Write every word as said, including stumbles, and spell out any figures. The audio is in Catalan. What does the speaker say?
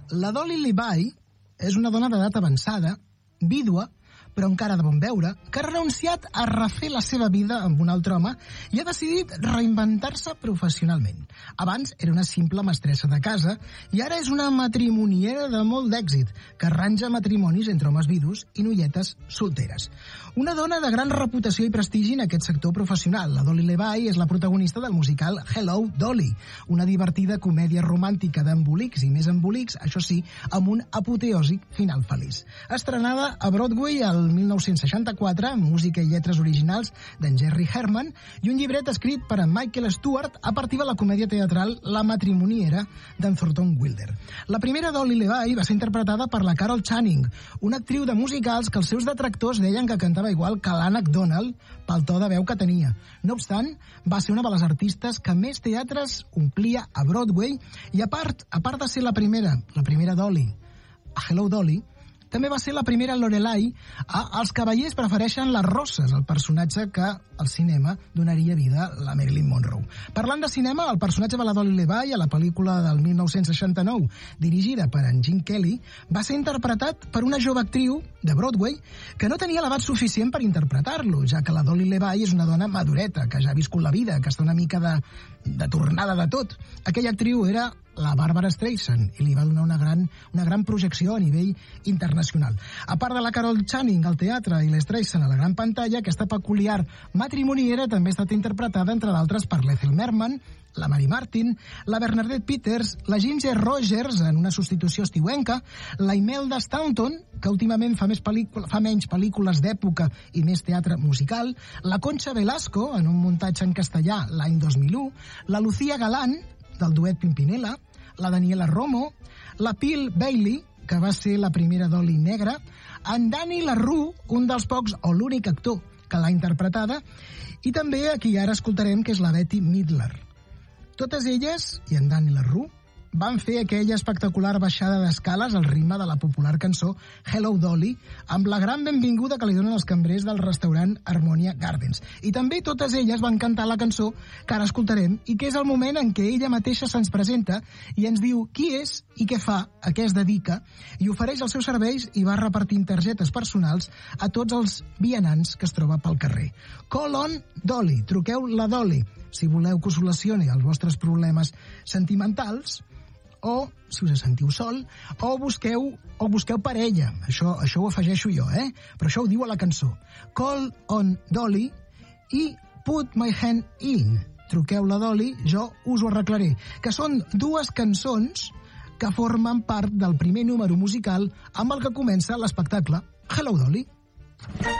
La Dolly Levi és una dona d'edat avançada, vídua, però encara de bon veure, que ha renunciat a refer la seva vida amb un altre home i ha decidit reinventar-se professionalment. Abans era una simple mestressa de casa i ara és una matrimoniera de molt d'èxit, que arranja matrimonis entre homes vidus i noietes solteres. Una dona de gran reputació i prestigi en aquest sector professional. La Dolly Levi és la protagonista del musical Hello, Dolly, una divertida comèdia romàntica d'embolics i més embolics, això sí, amb un apoteòsic final feliç. Estrenada a Broadway el mil nou-cents seixanta-quatre, amb música i lletres originals d'en Jerry Herman i un llibret escrit per en Michael Stewart a partir de la comèdia teatral La matrimoniera d'en Thornton Wilder. La primera Dolly Levi va ser interpretada per la Carol Channing, una actriu de musicals que els seus detractors deien que cantava igual que l'Anna Donald pel to de veu que tenia. No obstant, va ser una de les artistes que més teatres omplia a Broadway i a part, a part de ser la primera, la primera Dolly, a Hello, Dolly, també va ser la primera Lorelai a Els cavallers prefereixen les roses, el personatge que al cinema donaria vida a la Marilyn Monroe. Parlant de cinema, el personatge de la Dolly Levi a la pel·lícula del mil nou-cents seixanta-nou, dirigida per en Gene Kelly, va ser interpretat per una jove actriu de Broadway que no tenia l'edat suficient per interpretar-lo, ja que la Dolly Levi és una dona madureta, que ja ha viscut la vida, que està una mica de, de tornada de tot. Aquella actriu era la Barbara Streisand i li va donar una gran, una gran projecció a nivell internacional. A part de la Carol Channing al teatre i l'Streisand a la gran pantalla, aquesta peculiar matrimoniera també ha estat interpretada, entre d'altres, per l'Ethel Merman, la Mary Martin, la Bernadette Peters, la Ginger Rogers en una substitució estiuenca, la Imelda Staunton, que últimament fa, més pel·lícula, fa menys pel·lícules d'època i més teatre musical, la Concha Velasco, en un muntatge en castellà l'any dos mil u, la Lucía Galán, del duet Pimpinela, la Daniela Romo, la Pil Bailey, que va ser la primera Dolly negra, en Danny LaRue, un dels pocs o l'únic actor que l'ha interpretada, i també a qui ara escoltarem, que és la Bette Midler. Totes elles, i en Danny LaRue, van fer aquella espectacular baixada d'escales al ritme de la popular cançó Hello, Dolly, amb la gran benvinguda que li donen els cambrers del restaurant Harmonia Gardens. I també totes elles van cantar la cançó que ara escoltarem i que és el moment en què ella mateixa se'ns presenta i ens diu qui és i què fa, a què es dedica, i ofereix els seus serveis i va repartint targetes personals a tots els vianants que es troba pel carrer. Call on Dolly, truqueu la Dolly, si voleu que us solucioni els vostres problemes sentimentals, o si us sentiu sol, o busqueu o busqueu parella. Això, això ho afegeixo jo, eh? Però això ho diu a la cançó. Call on Dolly i Put My Hand In. Truqueu la Dolly, jo us ho arreglaré. Que són dues cançons que formen part del primer número musical amb el que comença l'espectacle Hello, Dolly.